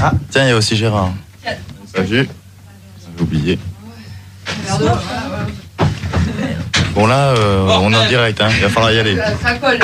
Ah, tiens, il y a aussi Gérard. Pas vu. J'avais oublié. Bon, là, on est en direct, hein. Il va falloir y aller. Ça colle.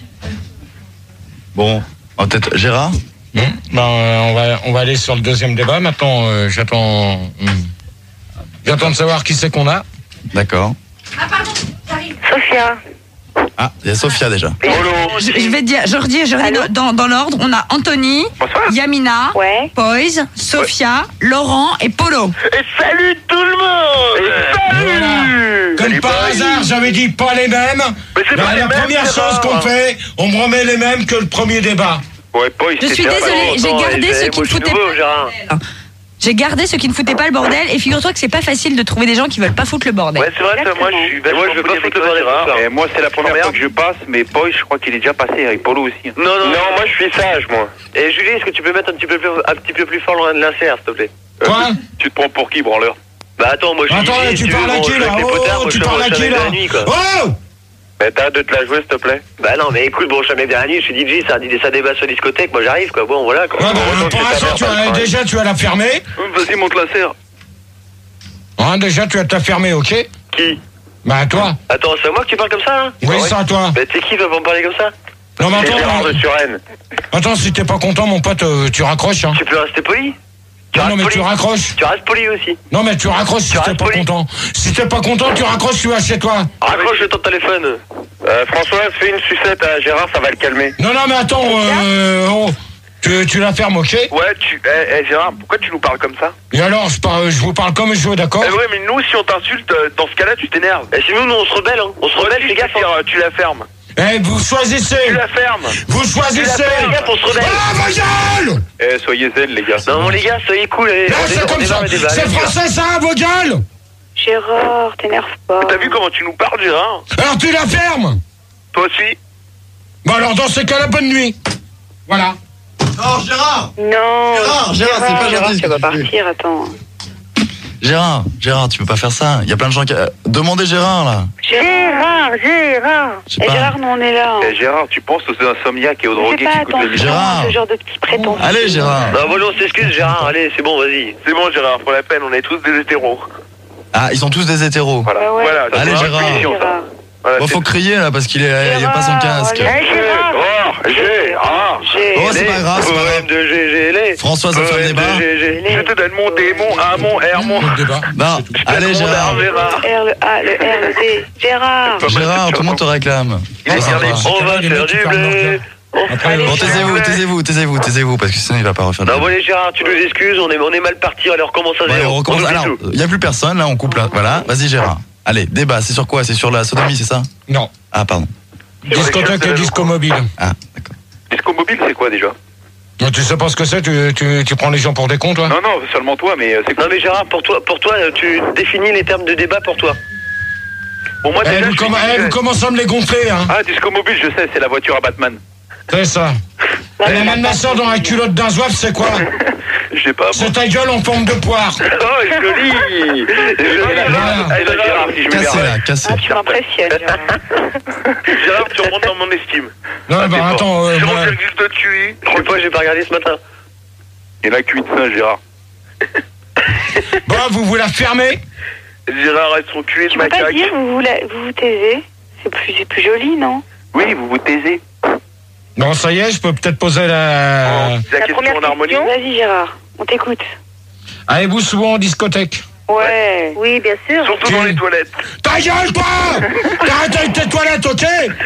Bon, peut-être Gérard. On va aller sur le deuxième débat. Maintenant, j'attends de savoir qui c'est qu'on a. D'accord. Ah, pardon, j'arrive. Sophia. Ah, il y a Sophia déjà. Je vais dire, je redis dans l'ordre. On a Anthony, Yamina, Poise, Sophia, Laurent et Polo. Et salut tout le monde. Voilà. Comme par hasard, j'avais dit pas les mêmes. La première chose qu'on fait, on me remet les mêmes que le premier débat. Je suis désolée, j'ai gardé ceux qui ne foutaient pas. J'ai gardé ceux qui ne foutaient pas le bordel et figure-toi que c'est pas facile de trouver des gens qui veulent pas foutre le bordel. Ouais, c'est vrai, moi je veux pas foutre le bordel. Et moi c'est la première fois que je passe, mais Boy, je crois qu'il est déjà passé avec Polo aussi. Non, moi je suis sage, moi. Et Julie, est-ce que tu peux mettre un petit peu plus fort loin de l'insert, s'il te plaît? Quoi? Tu te prends pour qui, branleur? Bah attends, moi je suis. Attends, tu parles à qui là? Oh, tu parles à qui là? Oh! Mais t'as de te la jouer, s'il te plaît. Bah non, mais écoute, bon, jamais bien la nuit, je suis DJ, ça débat sur discothèque, moi j'arrive, quoi. Bon, voilà, quoi. Ouais, pour l'instant, tu vas la fermer. Vas-y, monte la serre. Déjà, tu vas te la fermer, ok? Qui? Bah, toi. Attends, c'est à moi que tu parles comme ça, là? Oui, c'est à toi. Bah, t'es qui, va me parler comme ça? Non, mais attends. De Suresnes. Attends, si t'es pas content, mon pote, tu raccroches, hein. Tu peux rester poli? Non, mais tu raccroches. Tu restes poli aussi. Non, mais tu raccroches si t'es pas content. Si t'es pas content, tu raccroches, tu vas chez toi. Raccroche ton téléphone. Françoise, fais une sucette à Gérard, ça va le calmer. Non, mais attends, tu la fermes, ok? Ouais, Gérard, pourquoi tu nous parles comme ça? Et alors, je vous parle comme je veux, d'accord? Ouais, mais nous, si on t'insulte, dans ce cas-là, tu t'énerves. Et sinon, nous, on se rebelle, hein. On se rebelle, les gars. Tu la fermes. Vous choisissez. Tu la fermes. Vous choisissez. Les gars, on se rebelle. Ah, vos gueules! Soyez zen, les gars. Non, les gars, soyez cool. Là, c'est comme ça. C'est français, ça, vos gueules! Gérard, t'énerve pas. T'as vu comment tu nous parles, Gérard? Alors, tu la fermes. Toi aussi. Bon, alors, dans ces cas-là, bonne nuit. Voilà. Oh, Gérard! Non. Gérard, c'est pas gentil. Tu vas partir, attends. Gérard, tu peux pas faire ça. Il y a plein de gens qui... Demandez Gérard, là. Gérard. Et Gérard, nous, on est là. Gérard, tu penses aux insomniaques et aux drogués qui écoutent le Gérard. Ce genre de petits prétendus. Allez, Gérard. Non, bon, on s'excuse, Gérard. Allez, c'est bon, vas-y. C'est bon, Gérard, pour la peine, on est tous des hétéros. Ah, ils sont tous des hétéros. Voilà. Allez, Gérard. Bon, faut crier, là, parce qu'il a pas son casque. Gérard. Oh, c'est pas grave, c'est pas grave. de GG. Françoise a fait un débat. Je te donne mon démon, mon R, mon... Non, allez, Gérard. R, le A, le R, le D. Gérard, tout le monde te réclame. On va faire du blé. Bon, taisez-vous, parce que sinon il va pas refaire. Non, bon, les Gérard, tu nous excuses, on est mal parti, alors comment ça on recommence. Alors, il n'y a plus personne, là, on coupe là. Voilà, vas-y, Gérard. Allez, débat, c'est sur quoi? C'est sur la sodomie, c'est ça? Non. Ah, pardon. Discothèque et disco mobile. Ah, d'accord. Disco mobile, c'est quoi déjà? Tu sais pas ce que c'est? Tu prends les gens pour des cons, toi? Non, seulement toi, mais c'est quoi? Non, mais Gérard, pour toi, tu définis les termes de débat pour toi. Bon, moi, déjà, vous commencez à me les gonfler, hein. Ah, disco mobile, je sais, c'est la voiture à Batman. C'est ça. Et même ma soeur dans la culotte d'un zouave, c'est quoi? Je sais pas. C'est ta gueule en forme de poire. Oh, joli. Gérard, si je m'énerve. Cassez. tu m'impressionnes. Gérard, tu remontes dans mon estime. Non, attends. C'est mon virgule de QI. Je sais pas, j'ai pas regardé ce matin. Et la cuite ça, Gérard. Bon, vous la fermez? Gérard reste son QI de Tu peux macaque. pas dire, vous vous taisez. C'est plus joli, non? Oui, vous vous taisez. Bon, ça y est, je peux peut-être poser la question en harmonie. Vas-y, Gérard, on t'écoute. Allez-vous souvent en discothèque? Ouais. Oui, bien sûr. Surtout dans les toilettes. Ta gueule, toi! T'arrêtes avec tes toilettes, ok?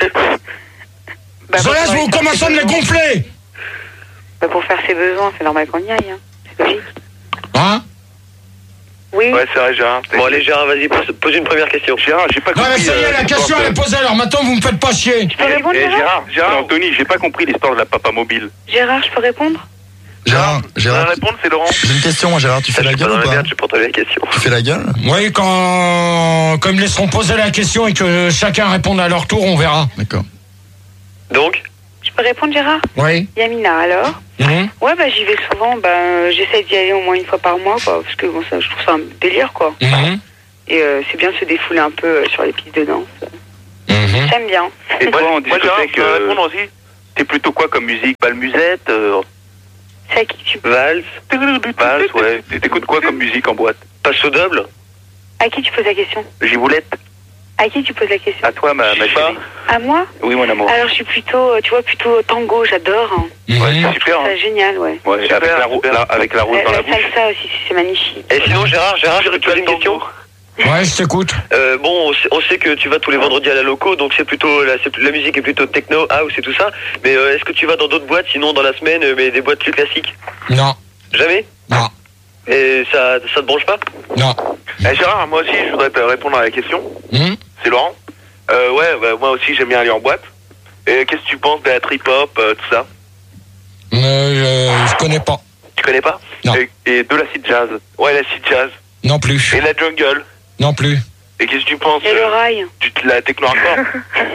Vous commencez à me les gonfler! Pour faire ses besoins, c'est normal qu'on y aille, hein. C'est logique. Hein? Oui. Ouais, c'est vrai, Gérard. Bon, allez, Gérard, vas-y, pose une première question. Gérard, j'ai pas compris. Non, mais ça y est, la question elle est posée, alors maintenant vous me faites pas chier. Je peux répondre, Gérard, Anthony, j'ai pas compris l'histoire de la papa mobile. Gérard, je peux répondre? Gérard, répondre, c'est Laurent. j'ai une question, moi, Gérard, tu fais la gueule ou pas? Je porte la question. Tu fais la gueule? Oui, quand ils me laisseront poser la question et que chacun réponde à leur tour, on verra. D'accord. Donc? Je peux répondre, Gérard? Oui. Yamina, alors? Ouais, j'y vais souvent. J'essaie d'y aller au moins une fois par mois, quoi, parce que bon, ça, je trouve ça un délire, quoi. Et c'est bien de se défouler un peu sur les pistes de danse. J'aime bien. Et toi, en discothèque, répondre aussi. T'es plutôt quoi comme musique? Balmusette? C'est à qui tu poses? Valse, ouais. T'écoutes quoi comme musique en boîte? Passe au double. À qui tu poses la question? Giboulette. À qui tu poses la question? À toi, ma chérie. À moi? Oui, mon amour. Alors, je suis plutôt, tu vois, plutôt tango, j'adore. Ouais, c'est super. C'est génial, ouais. Ouais, super, avec la rose dans la bouche. La salsa aussi, c'est magnifique. Et sinon, Gérard, tu as une question? Ouais, je t'écoute. Bon, on sait que tu vas tous les vendredis à la loco, donc c'est plutôt la musique est plutôt techno, house et tout ça. Mais est-ce que tu vas dans d'autres boîtes, sinon dans la semaine, mais des boîtes plus classiques? Non. Jamais? Non. Et ça te branche pas? Non. Gérard, moi aussi, je voudrais te répondre à la question. C'est Laurent. Moi aussi, j'aime bien aller en boîte. Et qu'est-ce que tu penses de la trip-hop, tout ça? Je connais pas. Tu connais pas? Non. Et de l'acid jazz? Ouais, l'acid jazz. Non plus. Et la jungle? Non plus. Et qu'est-ce que tu penses? Et le rail? De la techno-hardcore?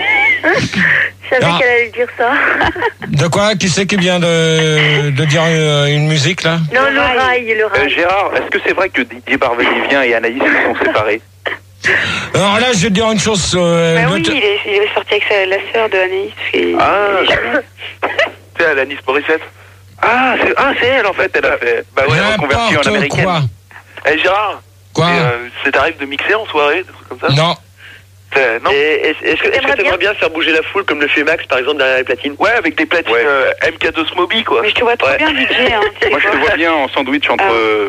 Je savais qu'elle allait dire ça. De quoi? Qui c'est qui vient de dire une musique là? Non, le rail. Gérard, est-ce que c'est vrai que Didier Barbelivien et Anaïs se sont séparés? Alors là, je vais te dire une chose. Oui, il est sorti avec la sœur de Anaïs. C'est Alanis Morissette. C'est elle en fait, elle a fait. Bah ouais, reconvertie en américaine. Quoi? Gérard. Quoi? Ça t'arrive de mixer en soirée, des trucs comme ça? Non. Non. Est-ce que t'aimerais bien faire bouger la foule comme le fait Max par exemple derrière les platines? Ouais, avec des platines MK2 Smoby quoi. Mais je te vois trop bien DJ. Moi je te vois bien en sandwich entre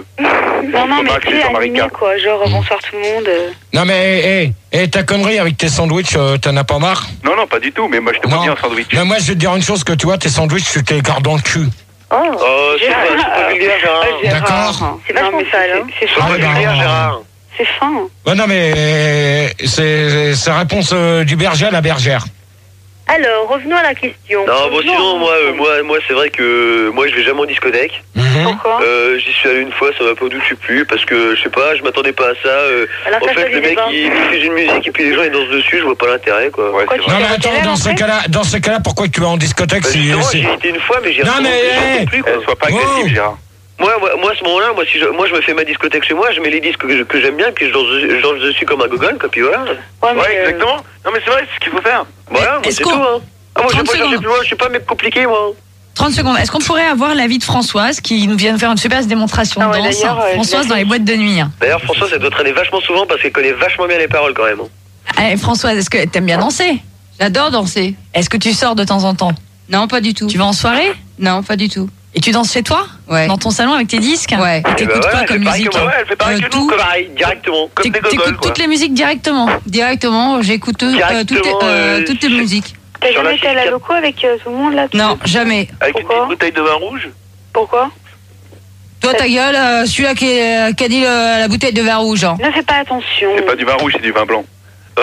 non, mais Max tu et es Jean-Marie. quoi, genre bonsoir tout le monde. Non mais ta connerie avec tes sandwichs, t'en as pas marre? Non, pas du tout, mais moi je te vois bien en sandwich. Mais moi je vais te dire une chose, que tu vois, tes sandwichs, tu te les gardes dans le cul. C'est pas vulgaire, Gérard. D'accord. C'est vachement sale, hein. C'est pas vulgaire, Gérard. C'est fin. Non mais c'est réponse du berger à la bergère. Alors, revenons à la question. Non, bon, sinon, moi, c'est vrai que moi, je vais jamais en discothèque. Pourquoi? J'y suis allé une fois, ça m'a pas douché plus, parce que, je sais pas, je m'attendais pas à ça. En fait, le mec, il diffuse une musique et puis les gens, ils dansent dessus, je vois pas l'intérêt, quoi. Ouais, non, mais attends, dans ces cas-là, pourquoi tu vas en discothèque si... J'ai été une fois, mais j'ai non, mais... plus, quoi. Sois pas agressif, Gérard. Moi, à ce moment-là, moi, je me fais ma discothèque chez moi, je mets les disques que j'aime bien, et puis je danse dessus comme un gogol, quoi, puis voilà. Ouais, exactement. Non, mais c'est vrai, c'est ce qu'il faut faire. Voilà, moi, c'est tout, hein. Moi, je vais pas chercher plus loin, je suis pas un mec compliqué, moi. 30 secondes. Est-ce qu'on pourrait avoir l'avis de Françoise qui nous vient de faire une super démonstration de danse? Françoise dans les boîtes de nuit. D'ailleurs, Françoise, elle doit traîner vachement souvent parce qu'elle connaît vachement bien les paroles quand même. Allez, Françoise, est-ce que t'aimes bien danser? J'adore danser. Est-ce que tu sors de temps en temps? Non, pas du tout. Tu vas en soirée? Non, pas du tout. Et tu danses chez toi? Ouais. Dans ton salon avec tes disques? Ouais. Et t'écoutes quoi comme musique? Elle fait pareil que nous, pareil, directement. Comme des gogols, t'écoutes toutes les musiques directement? Directement, j'écoute toutes les musiques. T'as jamais été à la loco avec tout le monde là? Non, jamais. Avec une petite bouteille de vin rouge? Pourquoi? Toi, ta gueule, celui-là qui a dit la bouteille de vin rouge. Hein. Ne fais pas attention. C'est pas du vin rouge, c'est du vin blanc.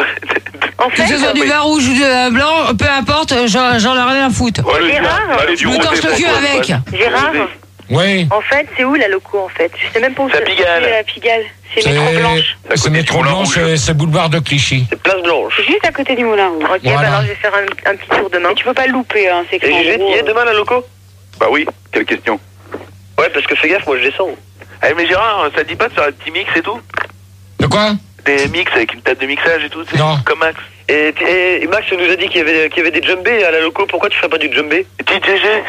En fait, que ce soit du vin rouge ou du vin blanc, peu importe, j'en ai rien à foutre. Gérard, je me torche le cul avec. Gérard, oui. En fait, c'est où la loco en fait? Je sais même pas où c'est. La Pigalle. C'est Métro Blanche. C'est Métro Blanche, c'est boulevard de Clichy. C'est Place Blanche. C'est juste à côté du Moulin Rouge. Ok, voilà. Alors je vais faire un petit tour demain. Mais tu peux pas le louper, hein, c'est clair. Et il y a demain la loco? Bah oui, quelle question. Ouais, parce que fais gaffe, moi je descends. Mais Gérard, ça te dit pas de faire un petit mix et tout? De quoi? Des mix avec une table de mixage et tout, tu sais, non. Comme Max. Et Max nous a dit qu'il y avait des jumbés à la loco, pourquoi tu ferais pas du jumbé? DJG,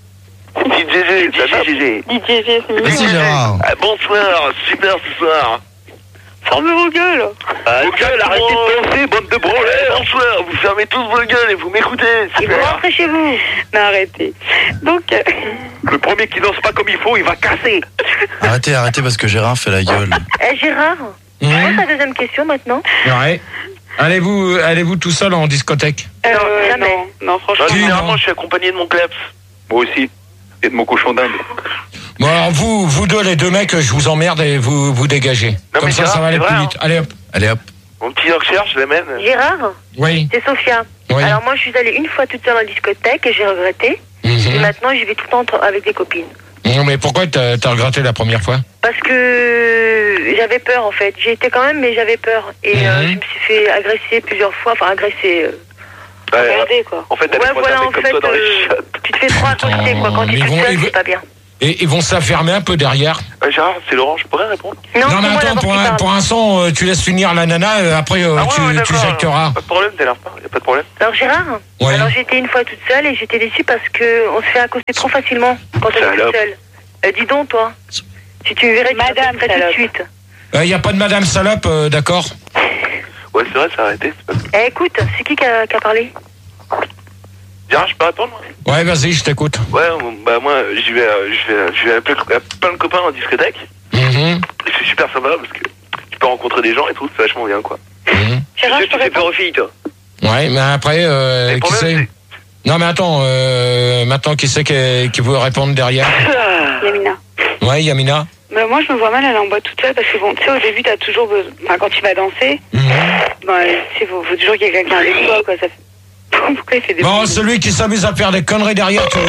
Merci Gérard. Bonsoir, super ce soir. Fermez vos gueules. Vos gueules, arrêtez de penser, bande de branleurs. Bonsoir, vous fermez tous vos gueules et vous m'écoutez. Et vous rentrez chez vous. Non, arrêtez. Donc... Le premier qui danse pas comme il faut, il va casser. Arrêtez parce que Gérard fait la gueule. Gérard, c'est quoi ta deuxième question maintenant? Ouais. Allez-vous tout seul en discothèque? Jamais. Non, franchement. Généralement, je suis accompagné de mon kleps. Moi aussi. Et de mon cochon d'Inde. Bon, alors vous deux, les deux mecs, je vous emmerde et vous dégagez. Non, comme ça va aller plus vite. Allez hop. Mon petit Yorkshire, je l'amène. Gérard? Oui. C'est Sophia. Oui. Alors moi, je suis allée une fois toute seule en discothèque et j'ai regretté. Et maintenant, j'y vais tout le temps avec des copines. Non, mais pourquoi t'as regretté la première fois? Parce que j'avais peur en fait. J'y étais quand même, mais j'avais peur. Et je me suis fait agresser plusieurs fois. Enfin, agresser... Regardez quoi. En fait, voilà, en fait, tu te fais trop accoster quoi. Quand tu es toute seule, c'est pas bien. Et ils vont s'affermer un peu derrière. Gérard, c'est Laurent, je pourrais répondre? Non mais attends, pour un son, tu laisses finir la nana, après tu jetteras. Pas de problème, t'énerve pas, y a pas de problème. Alors Gérard, alors j'étais une fois toute seule et j'étais déçue parce qu'on se fait accoster trop facilement quand on est toute seule. Dis donc, toi. Si tu verrais Madame tout de suite. Il n'y a pas de Madame Salope, d'accord. Ouais, c'est vrai, ça a arrêté. Écoute, c'est qui a parlé? Gérard, je peux attendre? Ouais, vas-y, je t'écoute. Ouais, bah moi, je vais appeler plein de copains en discothèque. C'est super sympa parce que tu peux rencontrer des gens et tout, c'est vachement bien, quoi. Gérard, tu fais peur aux filles, toi. Ouais, mais après, qui c'est? Non, mais attends, maintenant, qui c'est qui veut répondre derrière? Yamina. Ouais, Yamina. Bah, moi, je me vois mal aller en boîte toute seule parce que, bon, tu sais, au début, t'as toujours besoin. Enfin, quand tu vas danser, bah, tu sais, faut toujours qu'il y ait quelqu'un avec toi, quoi. Ça fait... Pourquoi il fait des. Bon, celui qui s'amuse à faire des conneries derrière, tu.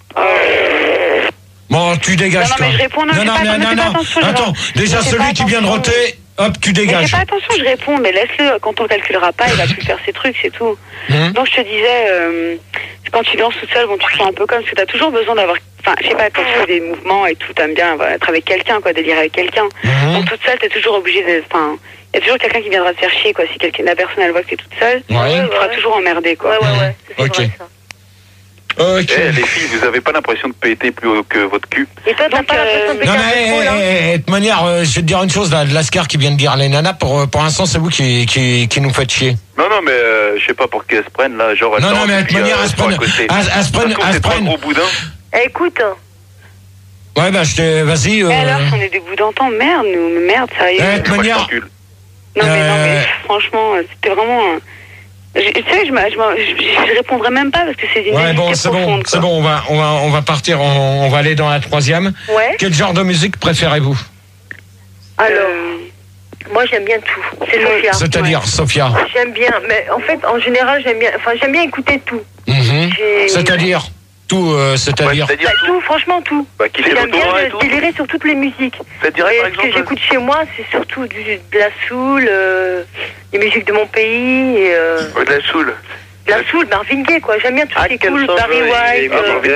Bon, tu dégages. Non, mais je réponds, non. Attends, déjà, celui qui vient de roter. Hop, tu dégages. Mais fais pas attention, je réponds, mais laisse-le. Quand on calculera pas, il va plus faire ses trucs, c'est tout. Donc, je te disais, quand tu danses toute seule, bon, tu te sens un peu comme, parce que t'as toujours besoin d'avoir, enfin, je sais pas, quand tu fais des mouvements et tout, t'aimes bien être avec quelqu'un, quoi, délire avec quelqu'un. Donc, toute seule, t'es toujours obligé de, enfin, il y a toujours quelqu'un qui viendra te faire chier, quoi. Si la personne, elle voit que t'es toute seule, tu seras toujours emmerdé, quoi. Ouais. Ok. Vrai, ça. Ok. Les filles, vous avez pas l'impression de péter plus haut que votre cul? Et toi, t'as pas l'impression de péter un peu trop, là? De toute manière, je vais te dire une chose, là, Lascar qui vient de dire les nanas, pour l'instant, c'est vous qui nous faites chier. Non, mais je sais pas pour qu'elles se prennent, là, genre... Non, mais de toute manière, elles se prennent... C'est pas un gros boudin. Écoute. Ouais, bah, vas-y... alors, on est des bouts d'antan, merde, sérieux. De toute manière... Non, mais franchement, c'était vraiment... Tu sais, je répondrai même pas parce que c'est une musique profonde. C'est bon, on va partir, on va aller dans la troisième. Ouais. Quel genre de musique préférez-vous? Alors, moi j'aime bien tout. C'est Sophia. C'est-à-dire, Sophia? J'aime bien, mais en fait, en général, j'aime bien écouter tout. C'est-à-dire? Tout, c'est-à-dire tout, franchement tout. J'aime bien délirer sur toutes les musiques. C'est-à-dire, par exemple, ce que j'écoute chez moi, c'est surtout de la soul, les musiques de mon pays. De la soul. La soul, Marvin Gaye, quoi. J'aime bien tout ce qui est cool, Barry White.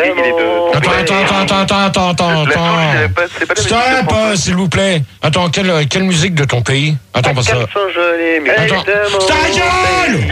Attends. Stop, s'il vous plaît. Attends, quelle musique de ton pays? Attends, parce que... Attends. Ta gueule!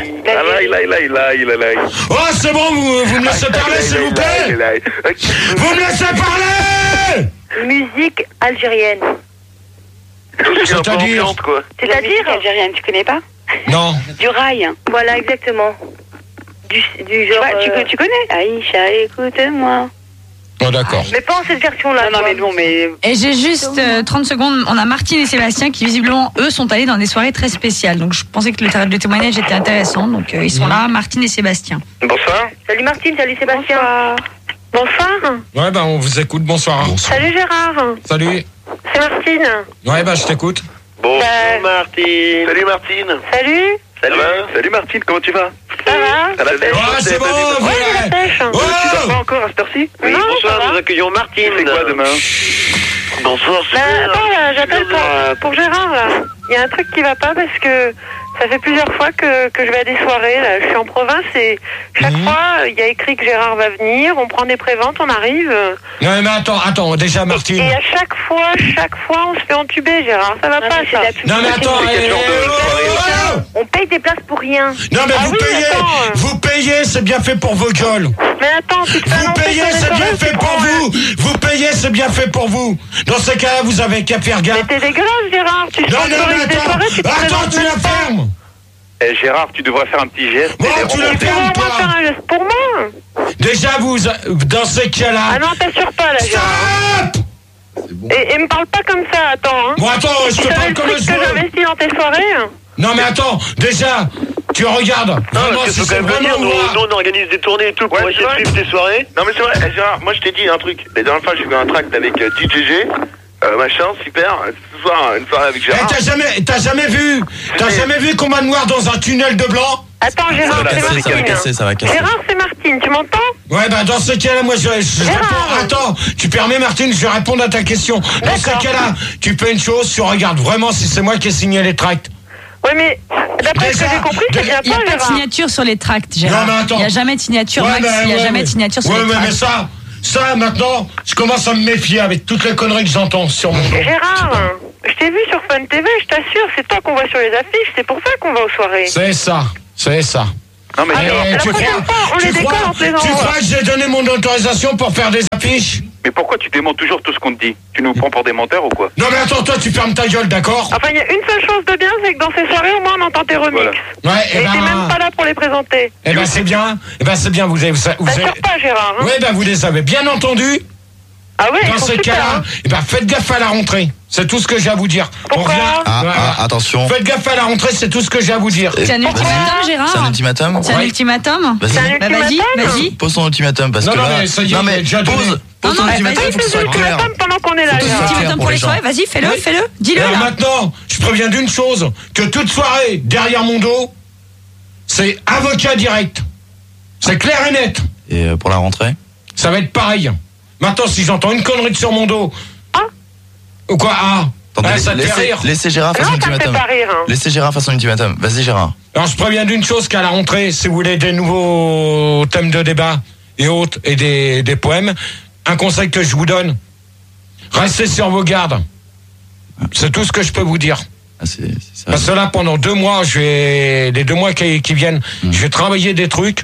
Oh, c'est bon, vous me laissez parler, s'il vous plaît? Vous me laissez parler! Musique algérienne. C'est-à-dire? C'est-à-dire algérienne, tu connais pas? Non. Du rail. Voilà, exactement. Du genre... Tu connais? Aïcha, écoute-moi. Oh, d'accord. Mais pas en cette version-là. Non, mais... Et j'ai juste 30 secondes. On a Martine et Sébastien qui, visiblement, eux, sont allés dans des soirées très spéciales. Donc, je pensais que le témoignage était intéressant. Donc, ils sont là, Martine et Sébastien. Bonsoir. Salut Martine, salut Sébastien. Bonsoir. Ouais, bah, on vous écoute. Bonsoir. Salut Gérard. Salut. C'est Martine. Ouais, bah, je t'écoute. Bonjour Martine. Salut Martine. Salut Martine, comment tu vas? Ça va? À la pêche. Ouais, c'est bon, la pêche. Tu dors pas encore à cette heure-ci? Oui, bonsoir, nous accueillons Martine. C'est quoi demain? Bonsoir, attends, là, j'appelle pour Gérard, là. Il y a un truc qui va pas parce que ça fait plusieurs fois que je vais à des soirées, là. Je suis en province et chaque fois, il y a écrit que Gérard va venir, on prend des préventes, on arrive. Non, mais attends, déjà, Martine. Et à chaque fois, on se fait entuber, Gérard. Ça va pas, ça. Non, mais attends, on paye des places pour rien. Non, mais vous payez, c'est bien fait pour vos gueules. Mais attends, tu te vous payez, c'est bien fait pour vous. Vous payez, c'est bien fait pour vous. Dans ces cas-là, vous avez qu'à faire gaffe. Mais t'es dégueulasse, Gérard. Tu non, attends, tu la fermes. Gérard, tu devrais faire un petit geste. Bon, tu la fermes, toi. Faire un geste pour moi. Déjà, vous, dans ces cas-là... Ah non, t'assures pas, là, Gérard. Stop. Et me parle pas comme ça, attends. Hein. Bon, attends, je te parle comme je veux. Que j'investis dans tes soirées. Non, mais attends, déjà, tu regardes. Non, vraiment, parce que faut quand même venir, nous on organise des tournées et tout pour essayer de suivre tes soirées. Non, mais c'est vrai, Gérard, moi je t'ai dit un truc. La dernière fois, j'ai fait un tract avec DJG. Machin, super. Ce soir, une soirée avec Gérard. T'as jamais vu Combat Noir dans un tunnel de blanc? Attends, Gérard, ça va casser. Gérard, c'est Martine, tu m'entends? Ouais, bah dans ce cas-là, moi je réponds. Attends, tu permets, Martine, je vais répondre à ta question. Dans ce cas-là, tu fais une chose, tu regardes vraiment si c'est moi qui ai signé les tracts. Oui, mais d'après ce que j'ai compris, c'est bien il n'y a pas de signature sur les tracts, Gérard. Non, mais attends. Il n'y a jamais de signature, Max. Il n'y a jamais de signature sur les tracts. Ouais, mais ça, maintenant, je commence à me méfier avec toutes les conneries que j'entends sur mon dos. Gérard, je t'ai vu sur Fun TV, je t'assure, c'est toi qu'on voit sur les affiches, c'est pour ça qu'on va aux soirées. C'est ça. Non, mais la prochaine fois, on les décolle en plaisant. Tu crois que j'ai donné mon autorisation pour faire des affiches? Mais pourquoi tu déments toujours tout ce qu'on te dit? Tu nous prends pour des menteurs ou quoi? Non mais attends, toi tu fermes ta gueule, d'accord? Enfin, il y a une seule chose de bien, c'est que dans ces soirées, au moins, on entend tes remixes. Ouais, Et t'es même pas là pour les présenter. Eh ben c'est bien, vous avez... T'assures pas, Gérard, hein? Oui, ben vous les avez bien entendus. Ah ouais, dans ces cas-là, faites gaffe à la rentrée. C'est tout ce que j'ai à vous dire. Pourquoi? Attention. Faites gaffe à la rentrée, c'est tout ce que j'ai à vous dire. C'est un ultimatum, Gérard? C'est un ultimatum? C'est un ultimatum? Vas-y. Pose ton ultimatum parce que là. Mais ça y est, non mais déjà pose ton ultimatum, faut que ce soit clair. Pendant qu'on est là, Ultimatum pour les soirées, vas-y, fais-le, dis-le. Alors là. maintenant, je préviens d'une chose, que toute soirée, derrière mon dos, c'est avocat direct. C'est clair et net. Et pour la rentrée? Ça va être pareil. Maintenant, si j'entends une connerie sur mon dos... Ou quoi? Attendez, ça te fait rire. Laissez Gérard faire son ultimatum. Laissez Gérard faire son ultimatum. Vas-y Gérard. Alors je préviens d'une chose, qu'à la rentrée, si vous voulez des nouveaux thèmes de débat et autres, et des poèmes, un conseil que je vous donne, restez sur vos gardes. C'est tout ce que je peux vous dire. Parce que là, pendant 2 mois, les 2 mois qui viennent, je vais travailler des trucs.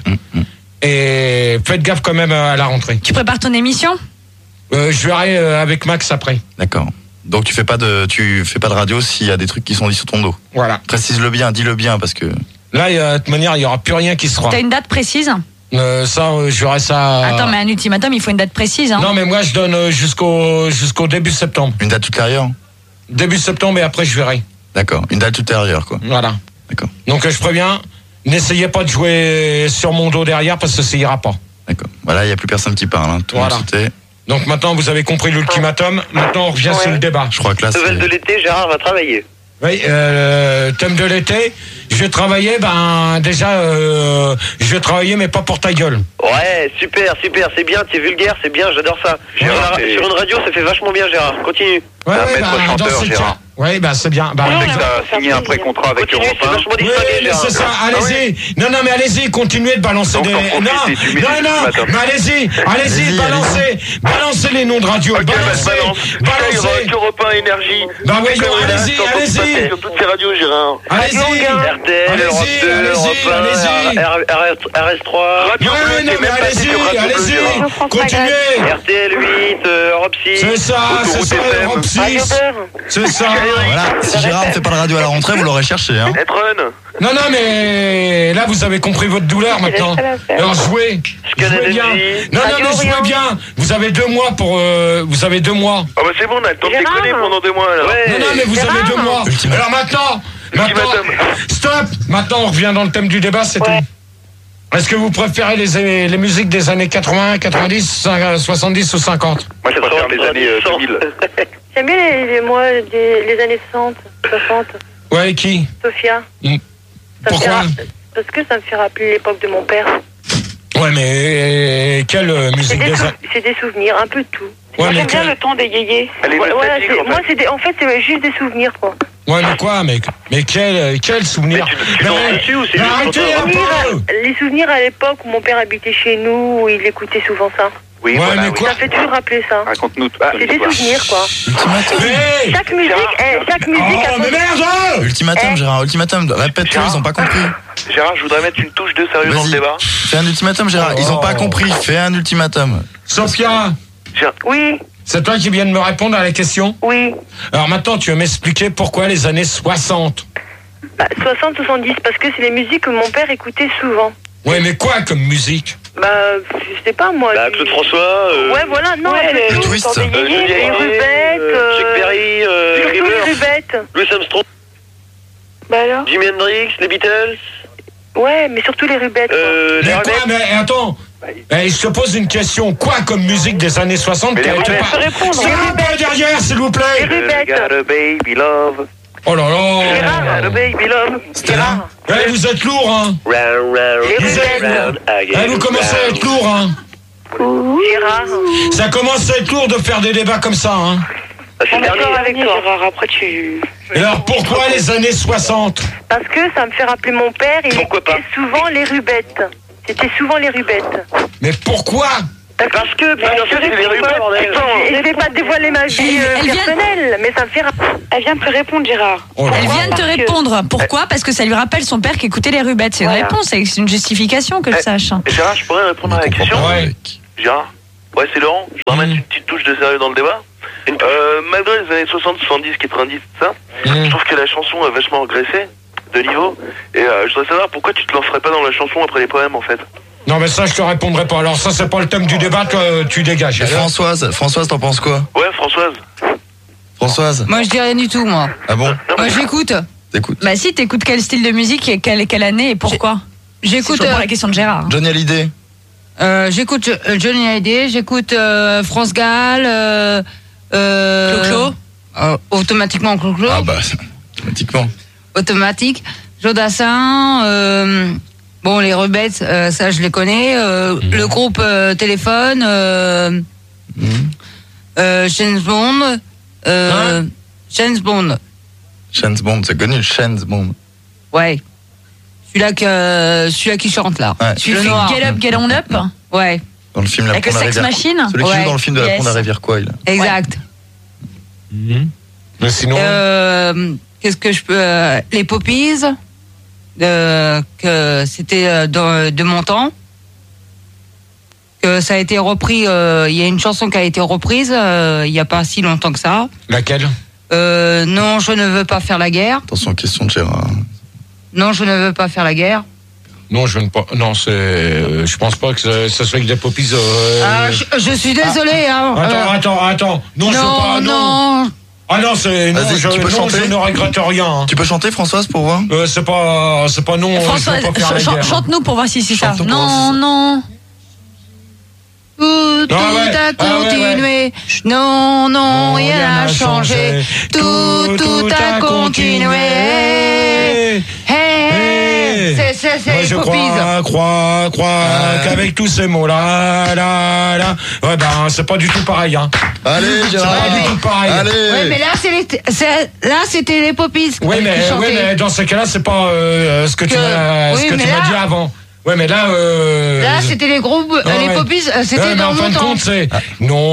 Et faites gaffe quand même à la rentrée. Tu prépares ton émission? Je verrai avec Max après. D'accord. Donc tu fais pas de radio s'il y a des trucs qui sont dits sur ton dos. Voilà. Précise-le bien, dis-le bien parce que. Là, de toute manière, il y aura plus rien qui se fera. T'as une date précise? Je verrai ça. Attends, mais un ultimatum, il faut une date précise. Hein. Non, mais moi, je donne jusqu'au début septembre. Une date ultérieure? Début septembre et après, je verrai. D'accord. Une date ultérieure, quoi. Voilà. D'accord. Donc je préviens. N'essayez pas de jouer sur mon dos derrière parce que ça ira pas. D'accord. Voilà, il n'y a plus personne qui parle. Hein. Tout le monde sautait. Donc maintenant, vous avez compris l'ultimatum. Maintenant, on revient sur le débat. Je crois que là, Nouvelle de l'été, Gérard va travailler. Oui, thème de l'été. Je vais travailler, je vais travailler, mais pas pour ta gueule. Ouais, super, c'est bien, t'es vulgaire, c'est bien, j'adore ça. Gérard, sur une radio, ça fait vachement bien, Gérard. Continue. Ouais, maître chanteur, Gérard. Oui, c'est bien. T'as signé un pré-contrat avec Europe 1. Oui, c'est ça, allez-y. Non, mais allez-y, continuez de balancer des... Non, mais allez-y, balancez les noms de radio. Balancez. Europe 1 Énergie. Bah oui, allez-y. Sur toutes ces radios, Gérard. Allez-y. RTL, Europe 2, Europe 1, RS3. Radio Bleu, mais allez-y. Continuez. RTL 8, Europe 6. C'est ça, Europe 6. C'est ça. Voilà. Si Gérard ne fait pas de radio à la rentrée, vous l'aurez cherché. Hein. Non, mais là, vous avez compris votre douleur maintenant. Alors, jouez bien. Non, mais jouez bien. Vous avez 2 mois pour... Vous avez 2 mois. Ah bah c'est bon, on a le temps de déconner pendant 2 mois, alors. Non, mais vous avez 2 mois. Alors maintenant, stop. Maintenant, on revient dans le thème du débat, c'est tout. Est-ce que vous préférez les musiques des années 80, 90, 70 ou 50? Moi, je préfère les années 2000. J'aime bien les années 60, 60. Ouais, qui? Sophia. Pourquoi? Parce que ça me fait rappeler l'époque de mon père. Ouais, mais quelle musique c'est des souvenirs, un peu de tout. Ouais, j'aime bien le ton des yéyés. Moi, c'est juste des souvenirs, quoi. Ouais, mais quoi, mais quel souvenir? Arrêtez un peu! Les souvenirs à l'époque où mon père habitait chez nous, où il écoutait souvent ça. Oui, ouais, mais quoi? Ça fait toujours rappeler ça. Raconte-nous. C'est des souvenirs, quoi. Chaque musique Oh, mais merde! Ultimatum, Gérard, ultimatum. Répète-le, ils ont pas compris. Gérard, je voudrais mettre une touche de sérieux dans le débat. Fais un ultimatum, Gérard. Ils ont pas compris. Fais un ultimatum. Sophia! Oui. C'est toi qui viens de me répondre à la question? Oui. Alors maintenant, tu vas m'expliquer pourquoi les années 60? 60, 70, parce que c'est les musiques que mon père écoutait souvent. Ouais, mais quoi comme musique? Je sais pas, moi. Claude François. Ouais, voilà, non. Le twist. Les rubettes. Chuck Berry. Surtout les rubettes. Louis Armstrong. Bah alors? Jimi Hendrix, les Beatles. Ouais, mais surtout les rubettes. Mais quoi? Mais attends. Je te pose une question. Quoi comme musique des années 60? Je peux répondre. C'est un peu derrière, s'il vous plaît. Les rubettes. Got a baby love. Oh là là. Gérard. Got a baby love. Gérard. Vous êtes lourd, hein. Vous commencez à être lourd, hein. Gérard. Ça commence à être lourd de faire des débats comme ça, hein. Je suis d'accord avec toi. Gérard, après tu... Et alors pourquoi les années 60? Parce que ça me fait rappeler mon père, il écoutait souvent les rubettes. C'était souvent les rubettes. Mais pourquoi? Parce que c'est les rubettes, bordel. Je vais pas dévoiler ma vie personnelle, mais ça me fait rappeler. Elle vient de te répondre, Gérard. Elle vient de te répondre. Pourquoi? Parce que ça lui rappelle son père qui écoutait les rubettes. C'est une réponse, c'est une justification que je sache. Gérard, je pourrais répondre à la question? Ouais. Gérard, Ouais, c'est Laurent. Je voudrais mettre une petite touche de sérieux dans le débat. Malgré les années 60, 70, 90, tout ça, je trouve que la chanson a vachement régressé de niveau. Et je voudrais savoir pourquoi tu te lancerais pas dans la chanson après les poèmes, en fait. Non, mais ça, je te répondrai pas. Alors, ça, c'est pas le thème du débat, tu dégages. Et Françoise, t'en penses quoi? Ouais, Françoise. Moi, je dis rien du tout, moi. Ah bon? Moi, j'écoute. T'écoutes? Bah si, t'écoutes quel style de musique et quelle année et pourquoi? J'écoute. C'est pour la question de Gérard. Johnny Hallyday. J'écoute Johnny Hallyday, j'écoute France Gall, Clo-Clo. Automatiquement Clo-Clo. Ah bah, automatiquement. Automatique. Jodassin, bon, les Rubettes, ça je les connais. Le groupe Téléphone, James Bond, James Bond. James Bond, c'est connu, James Bond. Ouais. Celui-là qui chante là. Ouais. Tu fais Get Up, Get On Up? Ouais. Dans le film La Avec le Pont Sex Rivière. Machine? Celui qui joue dans le film de La Yes. Pont Rivière, quoi, il a. Exact. Mais sinon. Qu'est-ce que je peux. Les Poppies, que c'était de mon temps. Que ça a été repris. Il y a une chanson qui a été reprise il n'y a pas si longtemps que ça. Laquelle? Non, je ne veux pas faire la guerre. Attention, question de Gérard. Non, je ne veux pas faire la guerre. Non, je ne pas. Non, c'est. Je pense pas que ça soit avec des poppies. Je suis désolé. Attends. Non, je veux pas. Non. Ah non, c'est. Non, Vas-y, tu peux chanter? Je ne regrette rien. Hein. Tu peux chanter, Françoise, pour voir? C'est pas non. Françoise, je veux pas faire la guerre. chante-nous pour voir si c'est ça. Chante-nous pour voir si c'est ça. Non. Tout a continué. Non, rien n'a changé. Tout a continué. C'est Moi, les je Poppies. crois qu'avec tous ces mots-là, ouais, ben, c'est pas du tout pareil, hein. Allez, Gérard. C'est pas du tout pareil. Allez. Ouais, mais là, c'était les Poppies qui chantaient. Oui, mais dans ce cas-là, c'est pas ce que tu m'as dit avant. Ouais, mais là. Là, c'était les groupes, les Poppies, c'était dans mon temps. En fin de compte, c'est. Non.